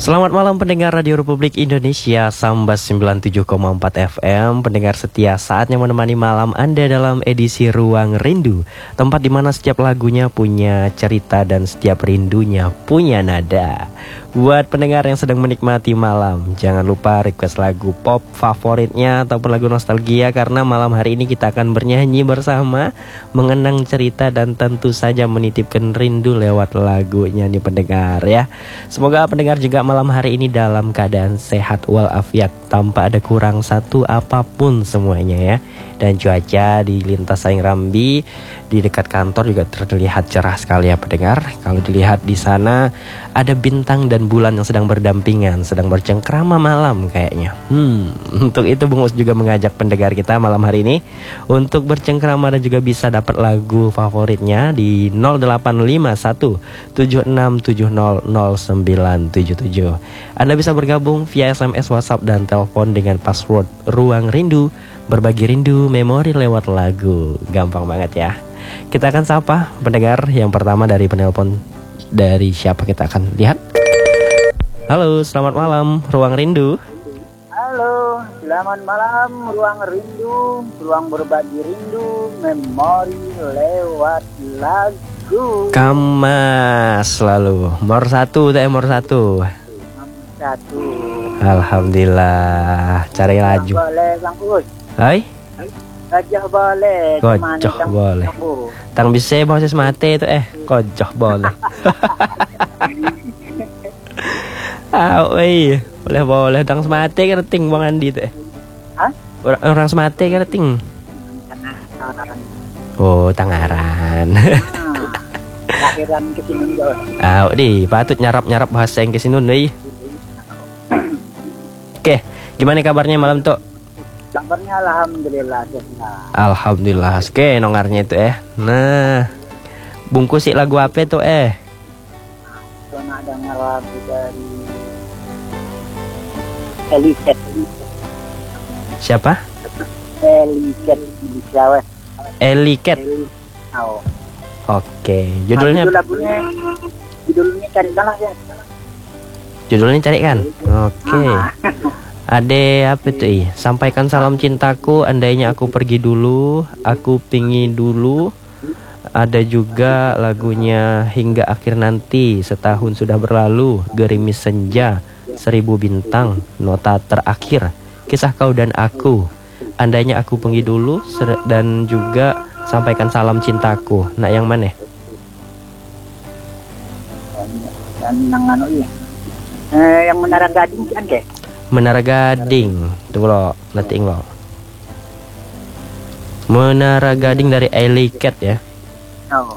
Selamat malam pendengar Radio Republik Indonesia Sambas 97,4 FM. Pendengar setia, saatnya menemani malam Anda dalam edisi Ruang Rindu, tempat di mana setiap lagunya punya cerita dan setiap rindunya punya nada. Buat pendengar yang sedang menikmati malam, jangan lupa request lagu pop favoritnya ataupun lagu nostalgia, karena malam hari ini kita akan bernyanyi bersama, mengenang cerita dan tentu saja menitipkan rindu lewat lagunya nih pendengar ya. Semoga pendengar juga malam hari ini dalam keadaan sehat walafiat, tanpa ada kurang satu apapun semuanya ya. Dan cuaca di lintas Saing Rambi di dekat kantor juga terlihat cerah sekali ya pendengar. Kalau dilihat di sana ada bintang dan bulan yang sedang berdampingan, sedang bercengkrama malam kayaknya. Untuk itu Bung Us juga mengajak pendengar kita malam hari ini untuk bercengkrama dan juga bisa dapat lagu favoritnya di 0851 76700977. Anda bisa bergabung via SMS, WhatsApp dan telepon dengan password Ruang Rindu. Berbagi rindu memori lewat lagu. Gampang banget ya. Kita akan sapa pendengar yang pertama dari penelpon. Dari siapa kita akan lihat? Halo, selamat malam Ruang Rindu. Halo, selamat malam Ruang Rindu. Ruang berbagi rindu memori lewat lagu. Kamas selalu Mor satu. Alhamdulillah. Cari laju. Boleh Bang Us. Hai? Gajah boleh. Kocok boleh. Tang bisa bahasa mate itu kocok boleh. Boleh tang semate keriting Bang Andi itu Hah? Orang semate keriting. Oh, Tangaran. Akhiran kesini juga. Patut nyarap bahasa yang kesini nih. Oke, gimana kabarnya malam tuh? Kabarnya alhamdulillah. Alhamdulillah. Oke, nongarnya itu Nah, bungkus lagu apa tuh Kena dengar lagu dari Eliket. Siapa? Eliket di Jawa. Eliket. Oh. Oke, judulnya judulnya cari salah ya. Judulnya cari kan? Oke. Ade apa tuh? Sampaikan salam cintaku, andainya aku pergi dulu, aku pingin dulu. Ada juga lagunya hingga akhir nanti, setahun sudah berlalu, gerimis senja, 1000 bintang, nota terakhir, kisah kau dan aku. Andainya aku pergi dulu, dan juga sampaikan salam cintaku. Nah, yang mana? Yang Menara Gading kan ke? Menara Gading. Tunggu lo, leting lo. Menara Gading dari Eliket ya. Oh.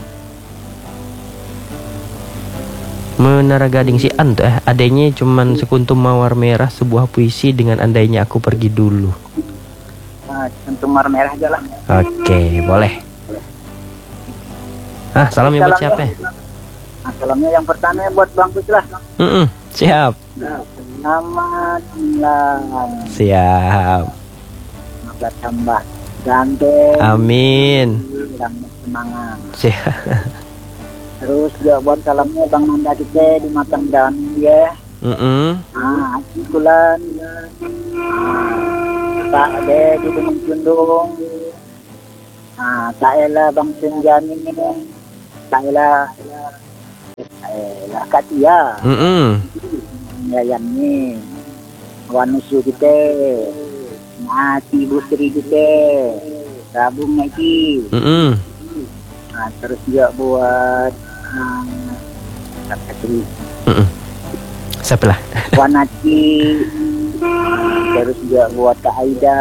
Menara Gading si An tuh adanya cuman sekuntum mawar merah, sebuah puisi dengan andainya aku pergi dulu. Sekuntum mawar merah aja lah. Oke, boleh. Salamnya buat siapa? Salamnya yang pertama buat Bang Gus lah. Siap. Selamat malam. Siap. Semoga tambah ganteng. Amin. Tambah semangat. Siap. Terus juga buat salamnya Bang Nanda kita di Matang dan ya. Kulan. Tak ada di Gunung Cundung. Tak elah Bang Senjani ini. Tak elah Katia. Yayan ni wanusu kita, mati busri kita, rabung lagi. Terus juga buat siapa lah? Wanati. Terus juga buat Kak Aida.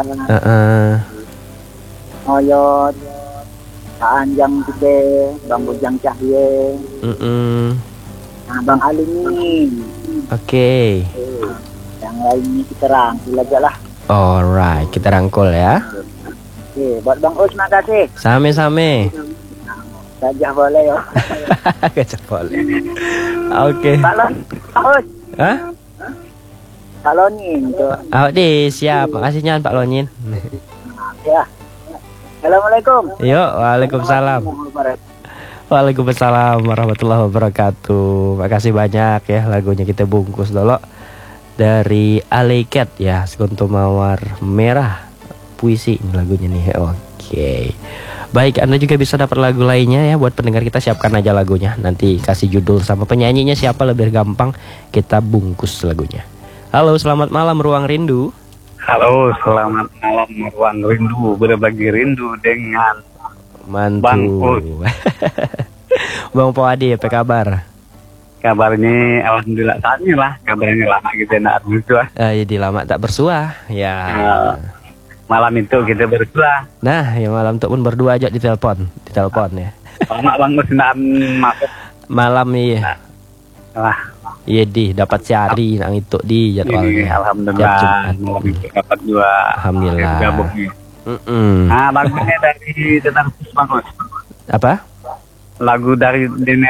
Oyot. Kak Anjang kita, Bang Bujang Cahye. Bang Alimin. Oke. Yang lainnya kita rangkul aja lah. Alright, kita rangkul ya. Oke, buat Bang Us makasih. Same-same. Gajah boleh ya. Gajah boleh. Oke. Pak Us. Hah? Pak Lonin tuh. Siap. Makasihnya Pak Lonin. Ya. Assalamualaikum. Yuk, waalaikumsalam. Waalaikumsalam warahmatullahi wabarakatuh. Makasih banyak ya, lagunya kita bungkus dulu dari Aleket ya, Sekuntum Mawar Merah. Puisi ini lagunya nih. Oke. Baik, Anda juga bisa dapat lagu lainnya ya. Buat pendengar kita, siapkan aja lagunya. Nanti kasih judul sama penyanyinya siapa, lebih gampang kita bungkus lagunya. Halo, selamat malam Ruang Rindu. Halo, selamat malam Ruang Rindu. Berbagi rindu dengan Mantu Bang Ud. Bang Pawadi, apa kabar? Kabarnya alhamdulillah saatnya lah. Kabarnya lama kita nak bersua. Jadi lama tak bersua ya. Malam itu kita bersua. Nah, ya malam tuh pun berdua aja di telepon ya. Lama banget nak masuk. Malam iya. Lah, Iya dapat sehari nang itu di jadwalnya. ini Tiap alhamdulillah. Jumat. Malam itu dapat dua. Alhamdulillah. Gabung nih. Nah, lagunya dari Denersis bagus. Apa? Lagu dari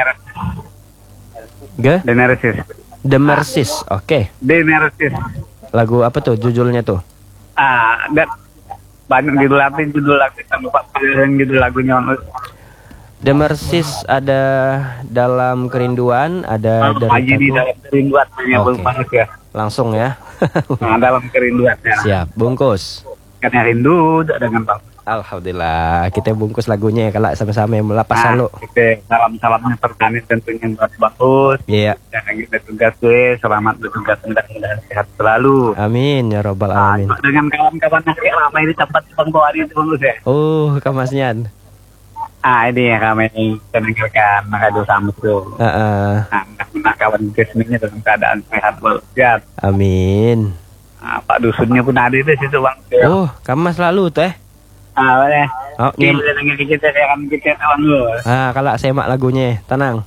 Denersis. Demersis. Oke. Denersis. Lagu apa tuh judulnya tuh? Dan banyak judul lagu lupa judul lagunya. Demersis ada dalam kerinduan, ada dari di dalam kerinduan Oke. bagus ya. langsung ya. Nah, dalam kerinduan ya. Siap, bungkus. Karena rindu dengan Bang. Alhamdulillah, kita bungkus lagunya ya kalau sama-sama yang melapas Nah, lu. kita salam-salamnya pertanian tentunya buat bagus. Iya. Jangan kita tugas selamat bertugas, mudah-mudahan sehat selalu. Amin ya robbal Nah, alamin. dengan kawan-kawan yang ramai di tempat Bang Bawari itu bagus ya. Kamasnya. Ini yang kami dengarkan Radio Samsu. Nah, kawan keseninya dalam keadaan sehat walafiat. Amin. Pak dusunnya pun ada di situ Bang. Kamas lalu tuh Boleh. Ngem. Kita kawan lu. Kalau semak lagunya, tenang.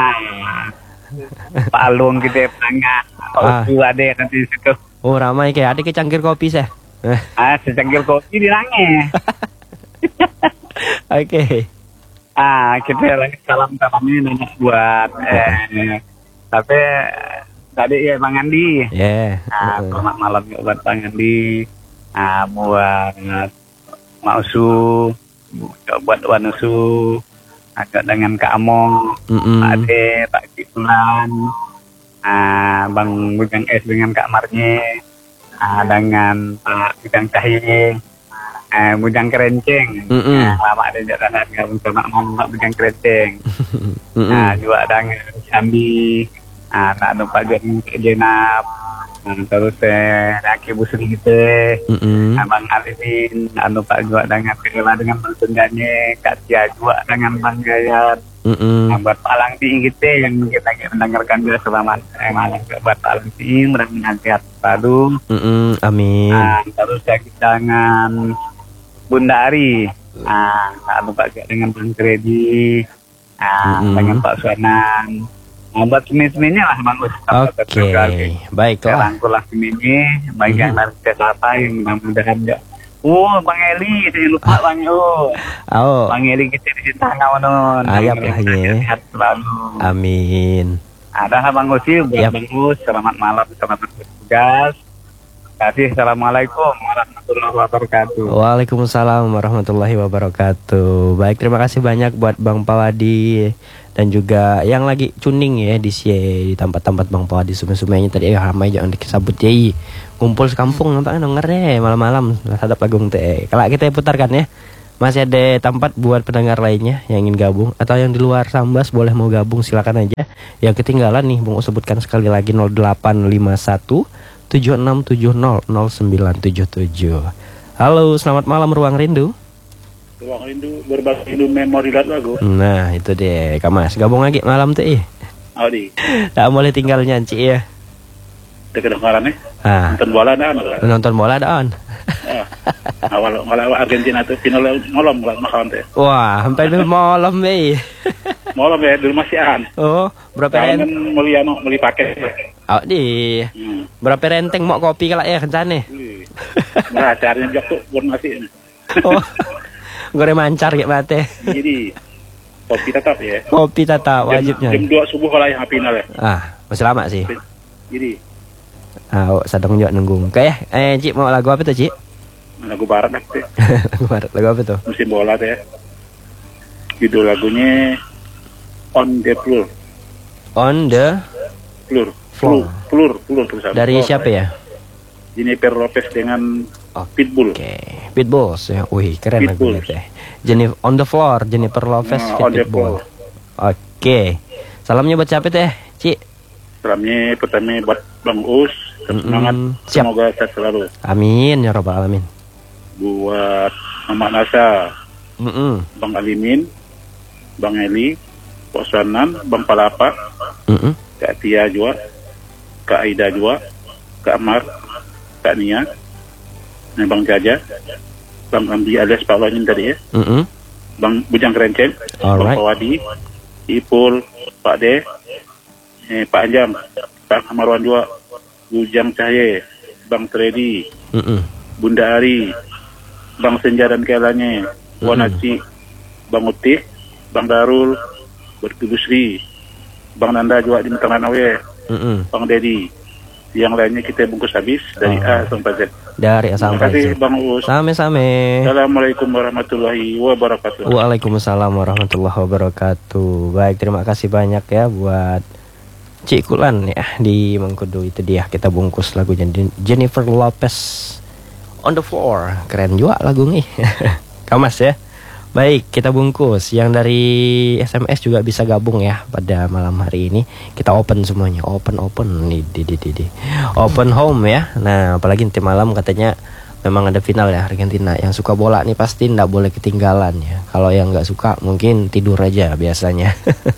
Pak Alung kita tengah. Ada nanti di situ. Ramai kayak ada kecangkir kopi sih. Secangkir kopi di nangis. Oke. Kita lagi salam-salamnya nanya buat tapi tadi ya Bang Andi. Selamat malam ya buat Bang Andi. Buat Mausu, buat Wanusu, agak dengan Kak Among, Pak Ade, Pak Kitulan, Bang Bujang S dengan Kak Marnye, dengan Pak Bujang Cahye, Bujang Kerenceng. Lama ada jadwal gabung sama Pak Bujang Kerenceng. Juga dengan Sambi, anak Pak Jenab. Terus Aki Busri gitu, Abang Alivin, Pak juga dengan Kela dengan Bang Sundane, Kak Tia juga dengan Bang Gayat, buat Palang Tinggi gitu yang kita mendengarkan juga selamat malam buat Palang Tinggi, mudah-mudahan sehat selalu. Amin. Terus dengan Bunda Ari, Pak dengan Bang Kredi, dengan Pak Suanan. Buat semen-semennya lah bagus. Oke, baiklah. Rangkulah semennya, baik yang dari Jakarta yang mudah-mudahan ya. Bang Eli, saya lupa Bang Bang Eli kita di Tangau non. Ayam lahnya. Sehat selalu. Amin. Ada Bang Usi, Bang Us, selamat malam, selamat bertugas. Assalamualaikum warahmatullahi wabarakatuh. Waalaikumsalam warahmatullahi wabarakatuh. Baik, terima kasih banyak buat Bang Pawadi dan juga yang lagi tuning ya di tempat-tempat Bang Pawadi sume-sumenya tadi ramai jangan disambut ya. Kumpul sekampung nampak denger malam-malam hadap lagu teh. Kalau kita putarkan ya. Masih ada tempat buat pendengar lainnya yang ingin gabung atau yang di luar Sambas boleh mau gabung silakan aja. Yang ketinggalan nih Bang sebutkan sekali lagi 0851 76700977. Halo, selamat malam Ruang Rindu. Ruang Rindu berbagi rindu memori lagu. Nah, itu deh, Kamas. Gabung lagi malam tuh tak boleh tinggal nyanyi ya. Kedengaran nih. Nonton bola dah. Nonton bola dah. Kalau Argentina tuh final malam makan teh. Wah, sampai malam nih. Malam ya, dulu masih berapa renteng? Beli paket. Berapa renteng mau kopi kalau ya kencane? Nah, caranya jatuh buat nasi. Goreng mancar kayak mate. Jadi kopi tetap ya. Kopi tetap wajibnya. Jam 2 subuh kalau yang final ya. Masih lama sih. Jadi sedang juga nunggu. Kayak Cik mau lagu apa tuh, Cik? Lagu barat deh. Lagu barat. Lagu apa tuh? Musim bola teh. Judul lagunya On the floor. On the Floor. Tulisan. dari siapa ya? Jennifer Lopez dengan Pitbull. Oke, Pitbulls ya. Wih, keren lagunya Pitbulls. teh. On the floor, Jennifer Lopez On the Pitbull. floor. Oke. Salamnya buat siapa teh, Ci? Salamnya pertama buat Bang Us. Semangat. Siap. Semoga sehat selalu. Amin ya robbal alamin. Buat Mama Nasa, Bang Alimin, Bang Eli, Pak Sanan, Bang Palapa, Kak Tia juga, Kak Aida juga, Kak Amar, Kak Nia, Bang Jaja, Bang Ambi alias Pak Wanin tadi ya, Bang Bujang Kerenceng, Bang Pawadi, Ipul, Pak De, Pak Anjam, Pak Amarwan juga, Bujang Cahye, Bang Tredi, Bunda Ari, Bang Senja dan Kelanya, Wanaci, Bang Uti, Bang Darul, Berkudusri, Bang Nanda juga di Metanganawe, Bang Dedi. Yang lainnya kita bungkus habis dari A sampai Z. Dari A sampai Z. Terima kasih Bang Us. Same-same. Assalamualaikum warahmatullahi wabarakatuh. Waalaikumsalam warahmatullahi wabarakatuh. Baik, terima kasih banyak ya buat Cik Kulan ya di Mengkudu. Itu dia, kita bungkus lagunya Jennifer Lopez On the Floor. Keren juga lagu nih. Kamas ya. Baik, kita bungkus. Yang dari SMS juga bisa gabung ya pada malam hari ini. Kita open semuanya. Open nih di open home ya. Nah, apalagi nanti malam katanya memang ada final ya Argentina. Yang suka bola nih pasti nggak boleh ketinggalan ya. Kalau yang nggak suka mungkin tidur aja biasanya.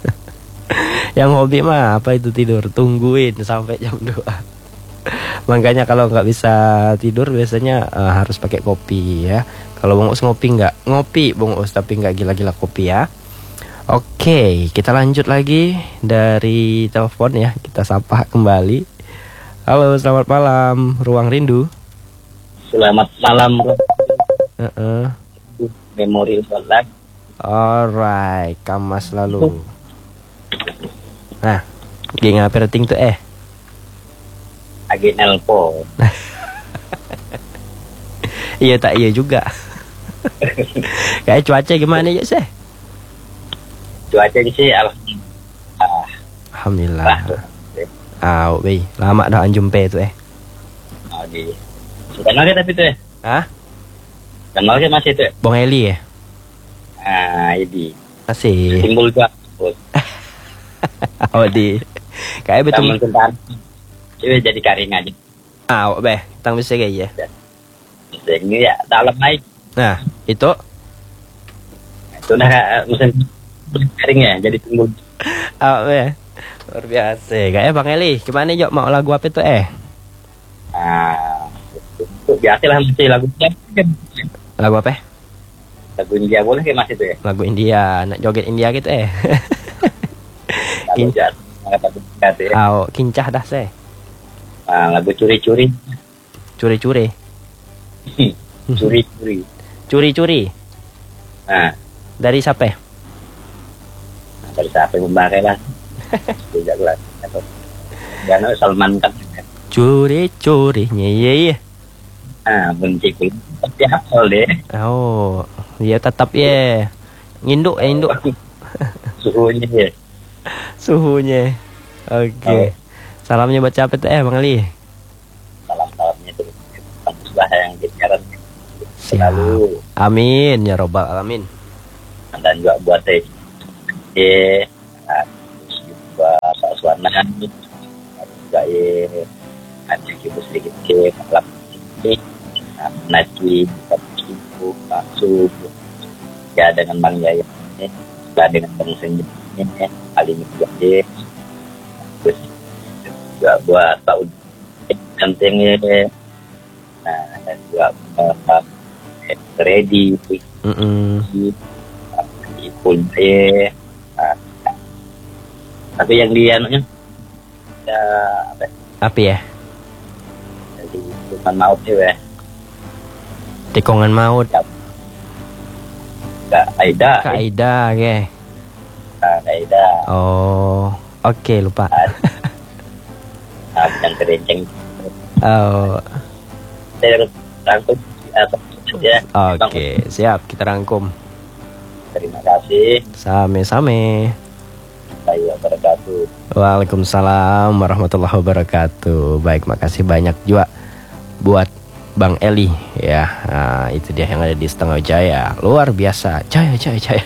Yang hobi mah apa itu tidur, tungguin sampai jam 2. Makanya kalau nggak bisa tidur biasanya harus pakai kopi ya. Kalau Bang Us ngopi nggak? Ngopi Bang Us, tapi nggak gila-gila kopi ya. Oke, kita lanjut lagi dari telepon ya. Kita sapa kembali. Halo, selamat malam, Ruang Rindu. Selamat malam. Memori sholat. Alright, Kamas lalu. Nah, geng apa rating tuh Agi nelpon. Iya tak iya juga. Kayak cuaca gimana ya sih? Cuaca sih alhamdulillah. Lama dah jumpa tuh di kenal ke tapi tuh kenal ke masih tuh Bang Eli ya? Ini masih timbul juga. Di kayak betul coba jadi karing aja. tang bisa kayak ya. Ini ya dalam naik. Nah, itu musim kering ya, jadi timbul. Luar biasa. Kayak Bang Eli, gimana Jok mau lagu apa itu biasa lah mesti lagu lagu apa? Lagu India boleh kayak masih tuh ya? Lagu India, nak joget India gitu kincah dah saya. Lagu curi-curi. Curi-curi. Curi-curi. Curi-curi. Dari siapa? Dari siapa yang memakai lah. Tidak lah. Jangan Salman kan. Curi-curi. Iya. Benci pun. Tapi hafal deh. Iya tetap ya. Nginduk. Suhunya ya. Suhunya. Oke. Salamnya buat siapa tuh Bang Ali? Salamnya tuh bagus lah yang disiaran. Selalu. Amin ya robbal alamin. Dan juga buat buat Saswana juga ada kibu sedikit malam ini nasi kibu masuk ya dengan Bang Jaya ini dengan Bang Senja ini paling juga terus juga buat tahun gantengnya dan juga ready pun tapi yang di anunya apa ya? Jadi tikungan maut ya. Tikungan maut. Kak Aida. Kak Aida ya. Kak Aida. Oke, lupa. Yang kerenceng. Saya rangkum ya. Oke, siap kita rangkum. Terima kasih. Same-same. warahmatullahi wabarakatuh. Waalaikumsalam warahmatullahi wabarakatuh. Baik, makasih banyak juga buat Bang Eli ya. Nah, itu dia yang ada di Setengah Jaya. Luar biasa. Jaya.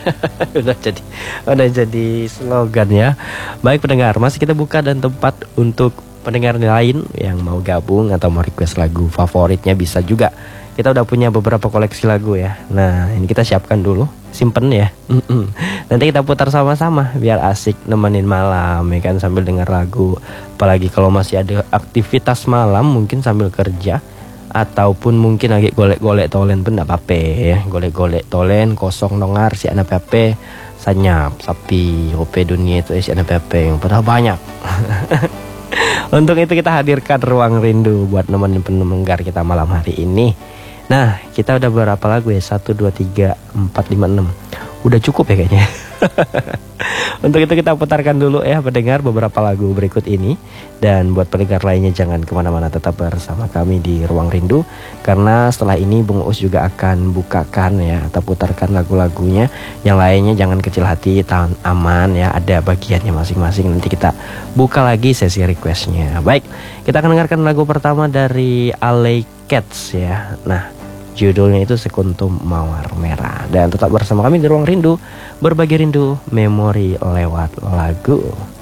udah jadi slogan ya. Baik pendengar, masih kita buka dan tempat untuk pendengar lain yang mau gabung atau mau request lagu favoritnya bisa juga. Kita udah punya beberapa koleksi lagu ya. Nah, ini kita siapkan dulu, simpen ya. Nanti kita putar sama-sama biar asik nemenin malam ya kan, sambil dengar lagu. Apalagi kalau masih ada aktivitas malam, mungkin sambil kerja ataupun mungkin lagi golek-golek tolen pun enggak apa-apa ya. Golek-golek tolen kosong nongar si anak PP sanyap sapi ope dunia itu si anak PP yang padahal banyak. Untuk itu kita hadirkan Ruang Rindu buat nemenin pendengar kita malam hari ini. Nah, kita udah berapa lagu ya? 1, 2, 3, 4, 5, 6. Udah cukup ya kayaknya. Untuk itu kita putarkan dulu ya pendengar beberapa lagu berikut ini. Dan buat pendengar lainnya jangan kemana-mana, tetap bersama kami di Ruang Rindu. Karena setelah ini Bung Uus juga akan bukakan ya, atau putarkan lagu-lagunya. Yang lainnya jangan kecil hati, tahan aman ya, ada bagiannya masing-masing. Nanti kita buka lagi sesi requestnya. Baik, kita akan dengarkan lagu pertama dari Alley Cats ya. Nah, judulnya itu Sekuntum Mawar Merah. Dan tetap bersama kami di Ruang Rindu, berbagi rindu memori lewat lagu.